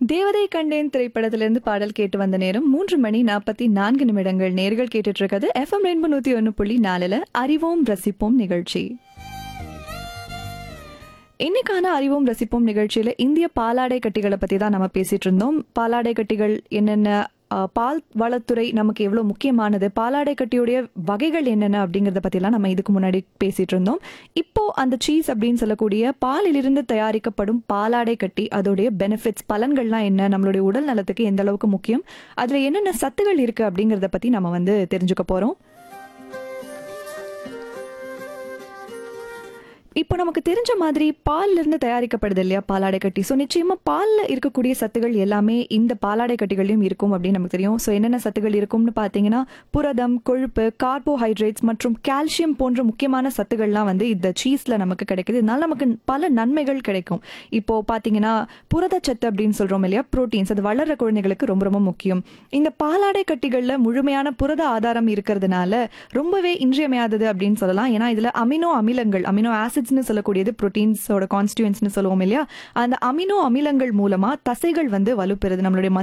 தேவதை கண்டேன் திரைப்படத்திலிருந்து பாடல் கேட்டு வந்த நேரம் 3 மணி 44 நிமிடங்கள். நேர்கள் கேட்டுட்டு இருக்கிறது FM ரெயின்போ 101.4 அறிவோம் ரசிப்போம் நிகழ்ச்சி. இன்னைக்கான அறிவோம் ரசிப்போம் நிகழ்ச்சியில இந்திய பாலாடை கட்டிகளை பத்தி தான் நம்ம பேசிட்டு இருந்தோம். பாலாடை கட்டிகள் என்னென்ன, பால் வளத்துறை நமக்கு எவ்வளவு முக்கியமானது, பாலாடை கட்டியுடைய வகைகள் என்னென்ன அப்படிங்கறத பத்திலாம் நம்ம இதுக்கு முன்னாடி பேசிட்டு இருந்தோம். இப்போ அந்த சீஸ் அப்படின்னு சொல்லக்கூடிய பாலிலிருந்து தயாரிக்கப்படும் பாலாடை கட்டி அதோடைய பெனிஃபிட்ஸ், பலன்கள்லாம் என்ன, நம்மளுடைய உடல் நலத்துக்கு எந்த அளவுக்கு முக்கியம், அதுல என்னென்ன சத்துகள் இருக்கு அப்படிங்கறத பத்தி நம்ம தெரிஞ்சுக்க போறோம். இப்போ நமக்கு தெரிஞ்ச மாதிரி பால்ல இருந்து தயாரிக்கப்படுது இல்லையா பாலாடை கட்டி. ஸோ நிச்சயமா பால்ல இருக்கக்கூடிய சத்துகள் எல்லாமே இந்த பாலாடை கட்டிகளையும் இருக்கும் அப்படின்னு நமக்கு தெரியும். ஸோ என்னென்ன சத்துகள் இருக்கும்னு பார்த்தீங்கன்னா புரதம், கொழுப்பு, கார்போஹைட்ரேட்ஸ் மற்றும் கால்சியம் போன்ற முக்கியமான சத்துக்கள்லாம் இந்த சீஸ்ல நமக்கு கிடைக்குது. இதனால நமக்கு பல நன்மைகள் கிடைக்கும். இப்போ பார்த்தீங்கன்னா புரதச்சத்து அப்படின்னு சொல்றோம் இல்லையா, புரோட்டீன்ஸ், அது வளர்ற குழந்தைகளுக்கு ரொம்ப ரொம்ப முக்கியம். இந்த பாலாடை கட்டிகள்ல முழுமையான புரத ஆதாரம் இருக்கிறதுனால ரொம்பவே இன்றியமையாதது அப்படின்னு சொல்லலாம். ஏன்னா இதுல அமினோ அமிலங்கள், அமினோ ஆசிட் சொல்லக்கூடியது புரோட்டீன்ஸோட கான்ஸ்டியூன்ஸ்னு சொல்லுவோம் இல்லையா, அந்த அமினோ அமிலங்கள் மூலமா தசைகள் வலுப்பெறுது, நம்மளுடைய